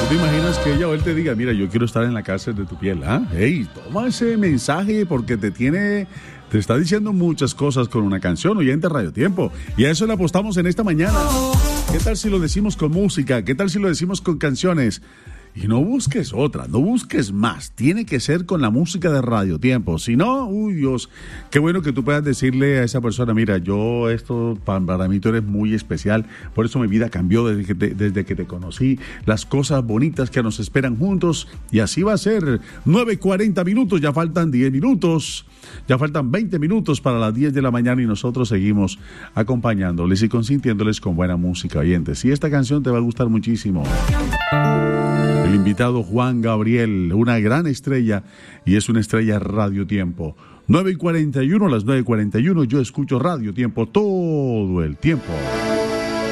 te imaginas que ella o él te diga, mira, yo quiero estar en la cárcel de tu piel, ¿ah? Hey, toma ese mensaje porque te está diciendo muchas cosas con una canción, oyente Radio Tiempo. Y a eso le apostamos en esta mañana. ¿Qué tal si lo decimos con música? ¿Qué tal si lo decimos con canciones? Y no busques otra, no busques más. Tiene que ser con la música de Radio Tiempo. Si no, uy Dios, qué bueno que tú puedas decirle a esa persona, mira, para mí tú eres muy especial. Por eso mi vida cambió desde que te conocí. Las cosas bonitas que nos esperan juntos. Y así va a ser. 9:40 minutos, ya faltan 10 minutos. Ya faltan 20 minutos para las 10 de la mañana y nosotros seguimos acompañándoles y consintiéndoles con buena música, oyentes. Y esta canción te va a gustar muchísimo. El invitado Juan Gabriel, una gran estrella y es una estrella Radio Tiempo. 9:41, las 9:41, yo escucho Radio Tiempo todo el tiempo.